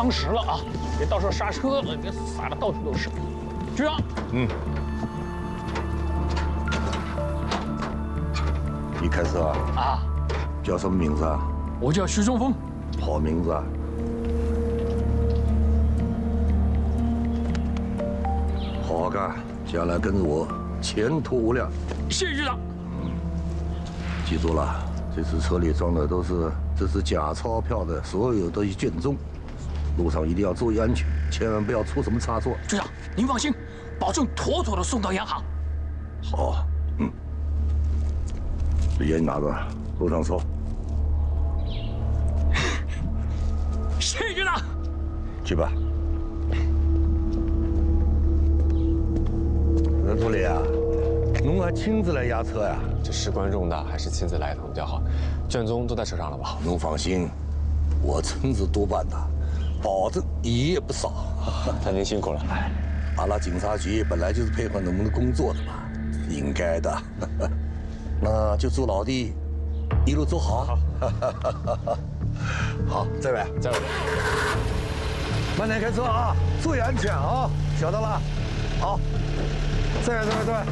常识了啊！别到时候刹车了，别洒的到处都是。局长， 你开车啊？ 啊， 叫什么名字啊？ 我叫徐中峰。 好名字啊！好好干，将来跟着我，前途无量。 谢谢局长。 记住了，这次车里装的这是假钞票的，所有都是卷宗。路上一定要注意安全，千万不要出什么差错。 局长，您放心，保证妥妥的送到央行。 好，这烟拿着，路上抽。 谢谢局长。 去吧。助理啊，侬还亲自来押车呀？ 这事关重大，还是亲自来一趟比较好。卷宗都在车上了吧？ 侬放心，我亲自督办的，保证一夜不少。 那您辛苦了。 阿拉警察局本来就是配合你们的工作的嘛，应该的。那就祝老弟一路走好。好，再会。 再会。 慢点开车啊，注意安全啊，晓得了。好，再会。